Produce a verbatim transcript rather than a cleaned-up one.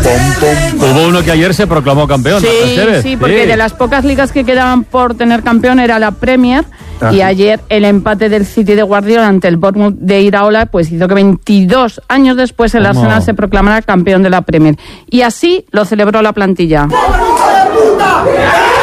Hubo uno que ayer se proclamó campeón. Sí, sí, porque sí. de las pocas ligas que quedaban por tener campeón era la Premier. Ajá. Y ayer el empate del City de Guardiola ante el Bournemouth de Iraola pues hizo que veintidós años después el Arsenal se proclamara campeón de la Premier. Y así lo celebró la plantilla.